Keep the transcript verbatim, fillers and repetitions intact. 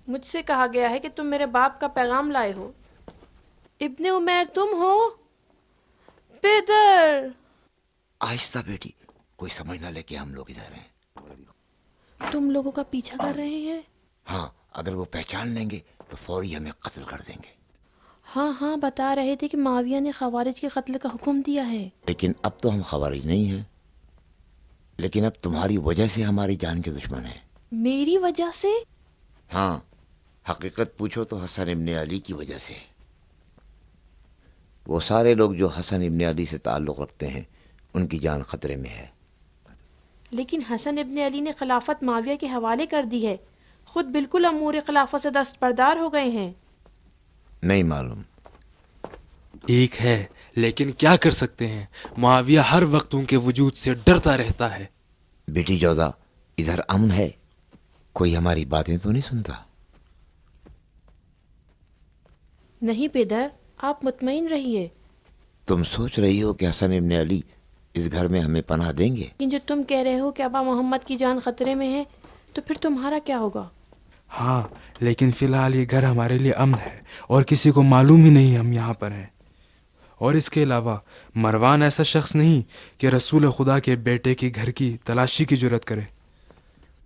مجھ سے کہا گیا ہے کہ تم میرے باپ کا پیغام لائے ہو۔ ابن عمیر تم ہو؟ پدر! آہستہ بیٹی، کوئی سمجھ نہ لے کہ ہم لوگ ادھر ہیں۔ تم لوگوں کا پیچھا کر رہے ہیں؟ ہاں، اگر وہ پہچان لیں گے تو فوری ہمیں قتل کر دیں گے۔ ہاں ہاں، بتا رہے تھے کہ معاویہ نے خوارج کے قتل کا حکم دیا ہے۔ لیکن اب تو ہم خوارج نہیں ہیں، لیکن اب تمہاری وجہ سے ہماری جان کے دشمن ہیں۔ میری وجہ سے؟ ہاں، حقیقت پوچھو تو حسن ابن علی کی وجہ سے۔ وہ سارے لوگ جو حسن ابن علی سے تعلق رکھتے ہیں ان کی جان خطرے میں ہے۔ لیکن حسن ابن علی نے خلافت معاویہ کے حوالے کر دی ہے، خود بالکل امور خلافت سے دستبردار ہو گئے ہیں۔ نہیں معلوم۔ ٹھیک ہے، لیکن کیا کر سکتے ہیں، معاویہ ہر وقت ان کے وجود سے ڈرتا رہتا ہے۔ بیٹی جوزا، ادھر امن ہے، کوئی ہماری باتیں تو نہیں سنتا؟ نہیں پیدر، آپ مطمئن رہیے۔ تم سوچ رہی ہو کہ حسن ابن علی اس گھر میں ہمیں پناہ دیں گے؟ لیکن جو تم کہہ رہے ہو کہ ابا محمد کی جان خطرے میں ہے، تو پھر تمہارا کیا ہوگا؟ ہاں، لیکن فی الحال یہ گھر ہمارے لیے امن ہے اور کسی کو معلوم ہی نہیں ہم یہاں پر ہیں۔ اور اس کے علاوہ مروان ایسا شخص نہیں کہ رسول خدا کے بیٹے کی گھر کی تلاشی کی جرت کرے۔